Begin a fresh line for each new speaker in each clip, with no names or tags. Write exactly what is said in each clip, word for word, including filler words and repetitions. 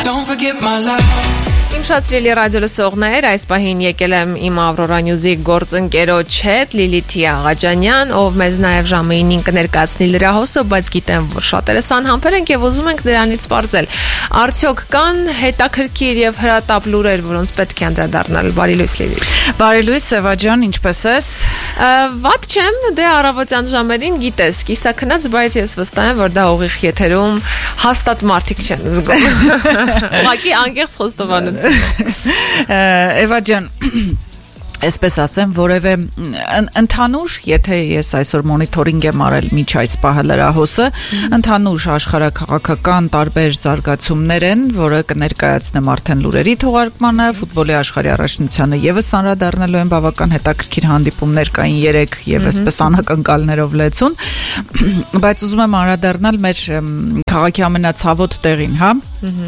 don't forget my love.
Իմ շատ սիրելի ռադիո լսողներ, այս պահին եկել եմ իմ Ավրորա Նյուզի գործընկերոջ հետ, Լիլիթի Աղաջանյան, ով մեզ նաև ժամը ինին կներկայացնի լրահոսը, բայց գիտեմ, որ շատերս անհամբեր ենք եւ ուզում ենք դրանից պարզել։ Արդյոք կան հետաքրքիր եւ հրատապ լուրեր, որոնց պետք է անդրադառնալ։ Բարի լույս, Լիլիթ։
Բարի լույս, Սևա ջան, ինչպես ես։
Վատ չեմ, դե առավոտյան ժամերին գիտես, կիսաքնած, բայց ես վստահ եմ, որ դա ուղիղ եթերում հաստատ մարդիկ չեն զգում։ Ուղղակի անկեղծ խոստովանություն։
Էվա ջան, այսպես ասեմ, որևէ ընդհանուր, եթե ես այսօր մոնիթորինգ եմ արել միջ այս պահը լրահոսը, ընդհանուր աշխարհաքաղաքական տարբեր զարգացումներ են, որը կներկայացնեմ արդեն լուրերի թողարկմանը, ֆուտբոլի աշխարհի առաջնությանը եւս անդրադառնալու են բավական հետաքրքիր հանդիպումներ կային երեք եւ այսպես անակնկալներով լեցուն, բայց ուզում եմ անդրադառնալ մեր քաղաքի ամենացավոտ տեղին, հա։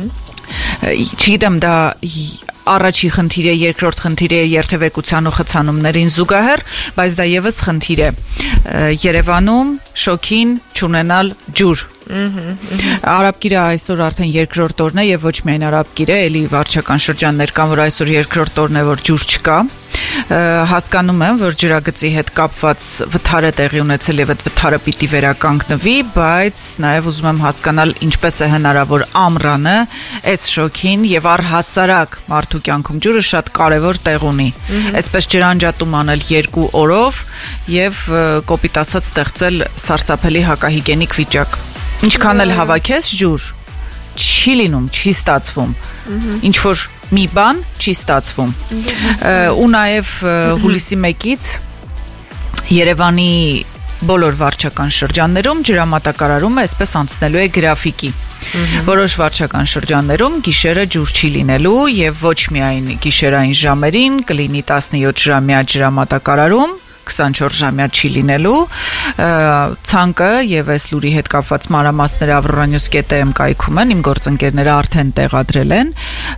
Չգիտեմ, դա առաջի խնդիր է, երկրորդ խնդիր է երթևեկության ու խցանումներին զուգահեռ, բայց դա եւս խնդիր է Երևանում շոքին չունենալ ջուր։ Արաբկիրը այսօր արդեն երկրորդ օրն է եւ ոչ միայն արաբկիրը, էլի վարչական շրջաններ կան, որ այսօր երկրորդ օրն է, որ ջուր չկա։ Հասկանում եմ, որ ջրագծի հետ կապված վթար է տեղի ունեցել եւ այդ վթարը պիտի վերականգնվի, բայց նաեւ ուզում եմ հասկանալ ինչպես է հնարավոր ամռանը այս շոքին եւ առհասարակ մարդու կյանքում ջուրը շատ կարեւոր տեղ ունի։ Այսպես ջրանջատում անել երկու օրով եւ կոպիտ ասած ստեղծել սարսափելի հակահիգենիկ վիճակ։ Ինչքան էլ հավաքես ջուր, չի լինում, չի ստացվում։ Ինչ որ մի բան չի ստացվում։ Ու նաև հուլիսի մեկից Երևանի բոլոր վարչական շրջաններում ջրամատակարարումը այսպես անցնելու է գրաֆիկի։ Որոշ վարչական շրջաններում գիշերը ջուր չի լինելու եւ ոչ միայն գիշերային ժամերին կլինի տասնյոթ ժամյա ջրամատակարարում, քսանչորս ժամյա չի լինելու, ցանկը եւ այս լուրի հետ կապված մանրամասները avroranews dot am կայքում են, իմ գործընկերները արդեն տեղադրել են,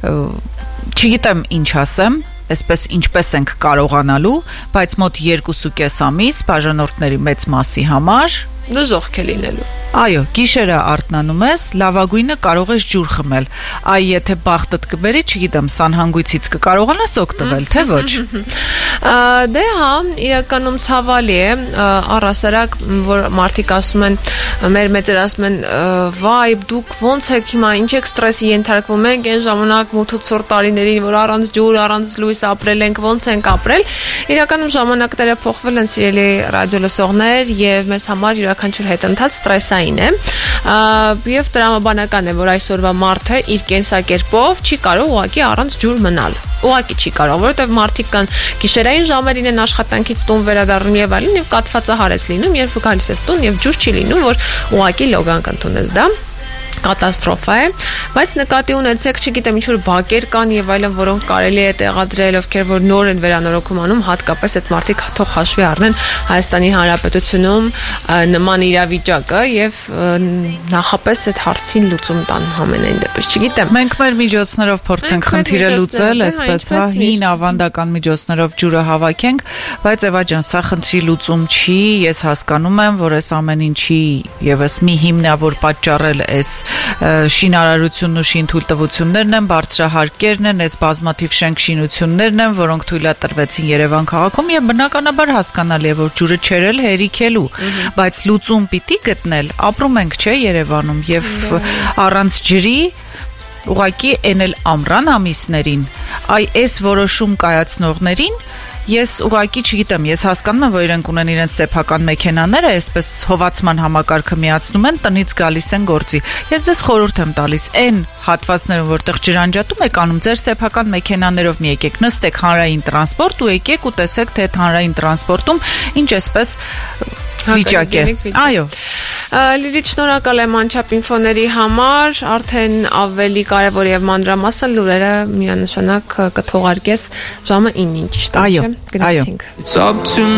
չգիտեմ ինչ ասեմ, այսպես ինչպես ենք կարողանալու, բայց մոտ երկուսուկես ամիս բաժանորդների մեծ մասի համար
դժոխք է լինելու։
Այո, գիշերը արթնանում ես, լավագույնը կարող ես ջուր խմել։ Այ եթե բախտդ կբերի, չգիտեմ, սանհանգույցից կկարողանաս օգտվել, թե ոչ։
Դե հա, իրականում ցավալի է, առհասարակ, որ մարդիկ ասում են, մեր մեծեր ասում են, վայ, դուք ոնց եք հիմա, ինչ եք ստրեսի ենթարկվում եք, այն ժամանակ մութուցոր տարիներին, որ առանց ջուր, առանց լույս ապրել ենք, ոնց ենք ապրել։ Իրականում ժամանակները փոխվել են, սիրելի ռադիո լսողներ, եւ մեզ համար յուրաքանչյուր հետընթաց ստրեսային է, եւ տրամաբանական է, որ այսօրվա մարդը իր կենսակերպով չի կարող ուղղակի առանց ջուր մնալ։ Ուղղակի չի կարող, որովհետեւ մարդիկ կան գիշերային ժամերին են աշխատանքից տուն վերադառնում եւ այլն, եւ կաթվածահար ես լինում, երբ գալիս ես տուն եւ ջուր չի լինում, որ ուղղակի լոգանք ընդունես դա։ Կատաստրոֆա է, բայց նկատի ունեցեք, չգիտեմ, ինչ որ բակեր կան եւ այլն, որոնք կարելի է տեղադրել, ովքեր որ նոր են վերանորոգում անում, հատկապես այդ մարդիկ թող հաշվի առնեն Հայաստանի Հանրապետությունում նման իրավիճակը եւ նախապես այդ հարցին լուծում տան համենայն դեպս, չգիտեմ։
Մենք մեր միջոցներով փորձենք խնդիրը լուծել, այսպես հա, հին ավանդական միջոցներով ջուրը հավաքենք, բայց Էվա ջան, սա խնդրի լուծում չի, ես հասկանում եմ, որ այս ամեն ինչի եւս մի հիմնավոր պատճառել էս շինարարությունն ու շինթույլտվություններն են, բարձրահարկերն են, այս բազմաթիվ շենքշինություններն են, որոնք թույլատրվեցին Երևան քաղաքում եւ բնականաբար հասկանալի է, որ ջուրը չերել հերիքելու, բայց լուծում պիտի գտնել, ապրում ենք չէ Երևանում եւ առանց ջրի ուղղակի էնել ամռան ամիսներին, այ այս որոշում կայացնողներին Ես ուղղակի չգիտեմ, ես հասկանում եմ, որ իրենք ունեն իրենց սեփական մեքենաները, այսպես հովացման համակարգը միացնում են, տնից գալիս են գործի։ Ես ձեզ խորհուրդ եմ տալիս, այն հատվածներում, որտեղ ջրանջատում եք անում, ձեր սեփական մեքենաներով մի եկեք, նստեք հանրային տրանսպորտ ու եկեք ու տեսեք, թե հանրային տրանսպորտում ինչ այսպես վիճակ է։ Այո։
Լիլիթ, շնորհակալ եմ անչափ ինֆոների համար, արդեն ավելի կարևոր եւ մանրամասն լուրերը միանշանակ կթողարկես ժամը ինը, ճիշտ է։
Այո, այո։
Գնացինք։